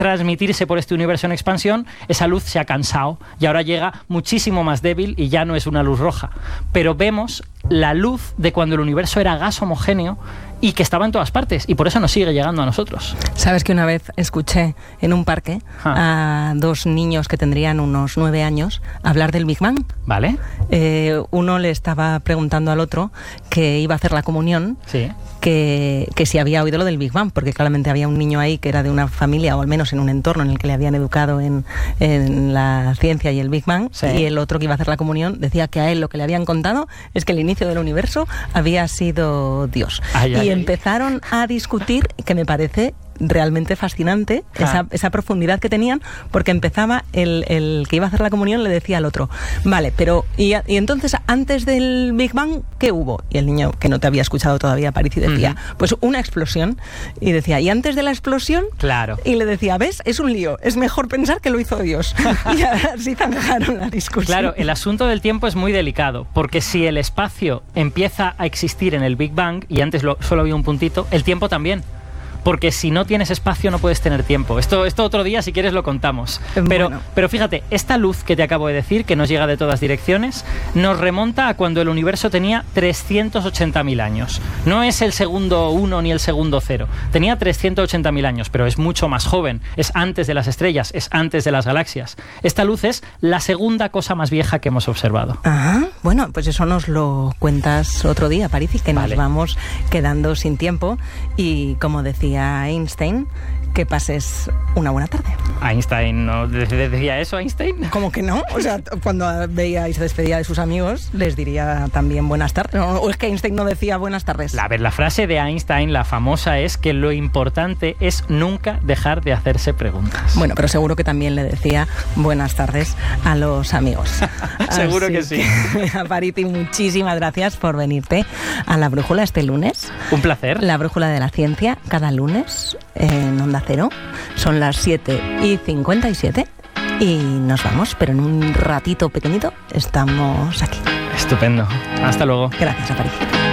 transmitirse por este universo en expansión, esa luz se ha cansado y ahora llega muchísimo más débil y ya no es una luz roja. Pero vemos la luz de cuando el universo era gas homogéneo y que estaba en todas partes, y por eso nos sigue llegando a nosotros. ¿Sabes que una vez escuché en un parque a dos niños que tendrían unos 9 años hablar del Big Bang? ¿Vale? Uno le estaba preguntando al otro que iba a hacer la comunión, sí, que si había oído lo del Big Bang, porque claramente había un niño ahí que era de una familia, o al menos en un entorno en el que le habían educado en la ciencia y el Big Bang, sí. Y el otro que iba a hacer la comunión decía que a él lo que le habían contado es que el inicio del universo había sido Dios. Y empezaron a discutir, que me parece realmente fascinante, esa profundidad que tenían, porque empezaba el que iba a hacer la comunión le decía al otro, vale, pero y entonces antes del Big Bang, ¿qué hubo? Y el niño, que no te había escuchado todavía, París, y decía, pues una explosión, y decía, ¿y antes de la explosión? Claro. Y le decía, ¿ves? Es un lío, es mejor pensar que lo hizo Dios. Y así zanjaron la discusión. Claro, el asunto del tiempo es muy delicado, porque si el espacio empieza a existir en el Big Bang, y antes solo había un puntito, el tiempo también. Porque si no tienes espacio no puedes tener tiempo. Esto otro día, si quieres, lo contamos. Pero fíjate, esta luz que te acabo de decir, que nos llega de todas direcciones, nos remonta a cuando el universo tenía 380.000 años. No es el segundo 1 ni el segundo 0. Tenía 380.000 años, pero es mucho más joven. Es antes de las estrellas, es antes de las galaxias. Esta luz es la segunda cosa más vieja que hemos observado. Ah, bueno, pues eso nos lo cuentas otro día, París, y que nos vamos quedando sin tiempo. Y como decía Einstein, que pases una buena tarde. ¿Einstein no decía eso, Einstein? ¿Cómo que no? O sea, cuando veía y se despedía de sus amigos, les diría también buenas tardes. ¿O es que Einstein no decía buenas tardes? A ver, la frase de Einstein, la famosa, es que lo importante es nunca dejar de hacerse preguntas. Bueno, pero seguro que también le decía buenas tardes a los amigos. Seguro que sí. Pariti, muchísimas gracias por venirte a La Brújula este lunes. Un placer. La Brújula de la Ciencia, cada lunes en Onda Cero. Son las 7:57 y nos vamos, pero en un ratito pequeñito estamos aquí. Estupendo. Hasta luego. Gracias, a París.